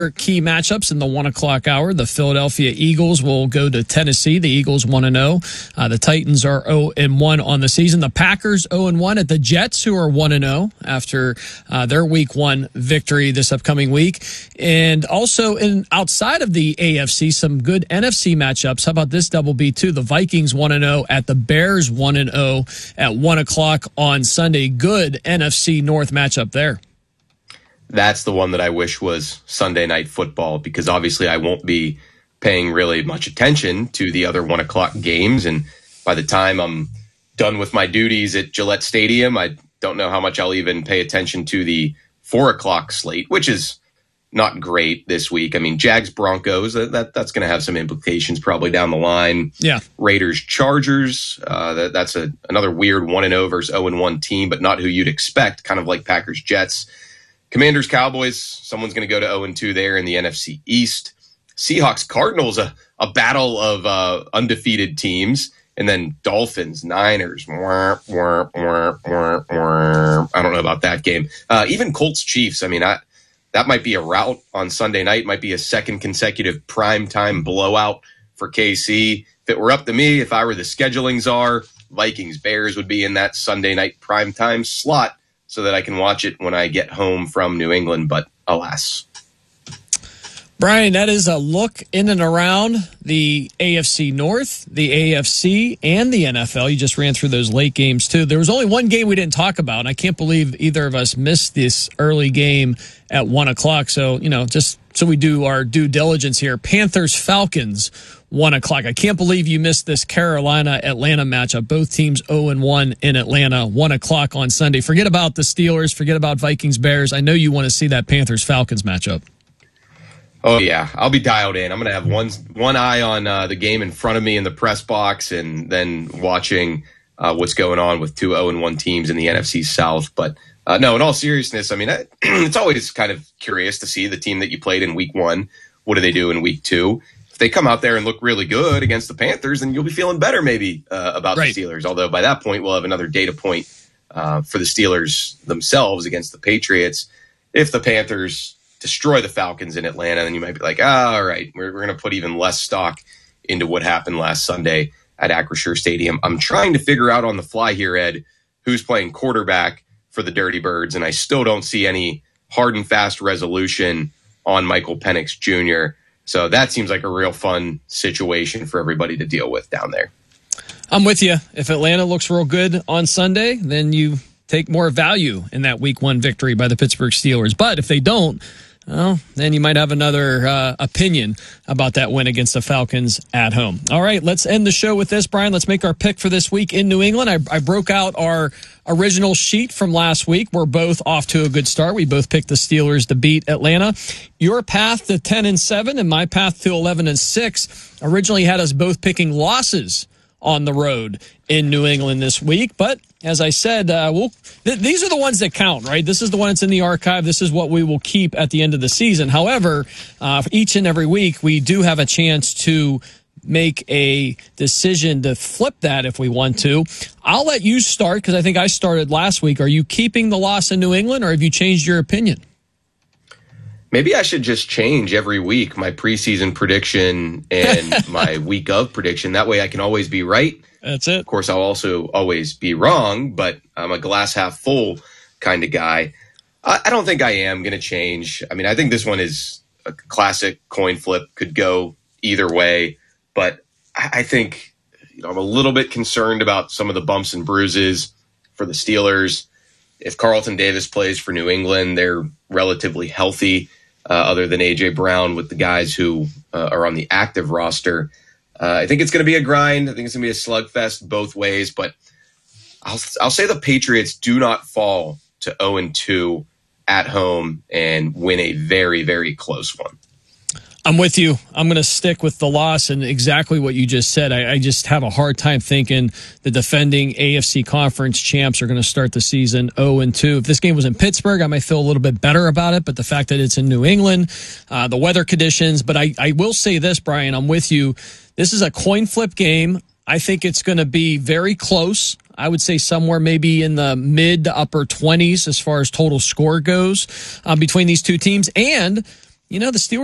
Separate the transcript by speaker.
Speaker 1: key matchups in the 1 o'clock hour. The Philadelphia Eagles will go to Tennessee. The Eagles 1-0. The Titans are 0-1 on the season. The Packers 0-1 at the Jets, who are 1-0 after their Week 1 victory this upcoming week. And also outside of the AFC, some good NFC matchups. How about this double B too? The Vikings 1-0 at the Bears 1-0 at 1 o'clock on Sunday. Good NFC North matchup there.
Speaker 2: That's the one that I wish was Sunday Night Football, because obviously I won't be paying really much attention to the other 1 o'clock games. And by the time I'm done with my duties at Gillette Stadium, I don't know how much I'll even pay attention to the 4 o'clock slate, which is not great this week. I mean, Jags Broncos, that's going to have some implications probably down the line.
Speaker 1: Yeah.
Speaker 2: Raiders Chargers, that's another weird 1-0 versus 0-1 team, but not who you'd expect, kind of like Packers Jets. Commanders, Cowboys, someone's going to go to 0-2 there in the NFC East. Seahawks, Cardinals, a battle of undefeated teams. And then Dolphins, Niners. I don't know about that game. Even Colts, Chiefs. I mean, that might be a rout on Sunday night. Might be a second consecutive primetime blowout for KC. If it were up to me, if I were the scheduling czar, Vikings, Bears would be in that Sunday night primetime slot, so that I can watch it when I get home from New England, but alas.
Speaker 1: Brian, that is a look in and around the AFC North, the AFC, and the NFL. You just ran through those late games, too. There was only one game we didn't talk about, and I can't believe either of us missed this early game at 1 o'clock. So, just so we do our due diligence here, Panthers-Falcons, 1 o'clock. I can't believe you missed this Carolina-Atlanta matchup. Both teams 0-1 in Atlanta, 1 o'clock on Sunday. Forget about the Steelers. Forget about Vikings-Bears. I know you want to see that Panthers-Falcons matchup.
Speaker 2: Oh, yeah. I'll be dialed in. I'm going to have one eye on the game in front of me in the press box, and then watching what's going on with two 0-1 teams in the NFC South. But no, in all seriousness, I mean, it's always kind of curious to see the team that you played in Week 1. What do they do in Week 2? If they come out there and look really good against the Panthers, then you'll be feeling better maybe about the Steelers. Although by that point, we'll have another data point for the Steelers themselves against the Patriots. If the Panthers destroy the Falcons in Atlanta, then you might be like, all right, we're going to put even less stock into what happened last Sunday at Acrisure Stadium. I'm trying to figure out on the fly here, Ed, who's playing quarterback for the Dirty Birds, and I still don't see any hard and fast resolution on Michael Penix Jr., so that seems like a real fun situation for everybody to deal with down there.
Speaker 1: I'm with you. If Atlanta looks real good on Sunday, then you take more value in that Week 1 victory by the Pittsburgh Steelers. But if they don't, well, then you might have another opinion about that win against the Falcons at home. All right, let's end the show with this, Brian. Let's make our pick for this week in New England. I broke out our original sheet from last week. We're both off to a good start. We both picked the Steelers to beat Atlanta. Your path to 10-7 and my path to 11-6 originally had us both picking losses on the road in New England this week. But as I said, these are the ones that count, right? This is the one that's in the archive. This is what we will keep at the end of the season. However, for each and every week, we do have a chance to make a decision to flip that if we want to. I'll let you start because I think I started last week. Are you keeping the loss in New England, or have you changed your opinion?
Speaker 2: Maybe I should just change every week my preseason prediction and my week of prediction. That way I can always be right.
Speaker 1: That's it.
Speaker 2: Of course, I'll also always be wrong, but I'm a glass half full kind of guy. I don't think I am going to change. I mean, I think this one is a classic coin flip, could go either way. But I think I'm a little bit concerned about some of the bumps and bruises for the Steelers. If Carlton Davis plays for New England, they're relatively healthy. Other than A.J. Brown with the guys who are on the active roster. I think it's going to be a grind. I think it's going to be a slugfest both ways. But I'll say the Patriots do not fall to 0-2 at home and win a very, very close one.
Speaker 1: I'm with you. I'm going to stick with the loss and exactly what you just said. I just have a hard time thinking the defending AFC conference champs are going to start the season 0-2. If this game was in Pittsburgh, I might feel a little bit better about it, but the fact that it's in New England, the weather conditions, but I will say this, Brian, I'm with you. This is a coin flip game. I think it's going to be very close. I would say somewhere maybe in the mid to upper 20s as far as total score goes between these two teams. And the Steelers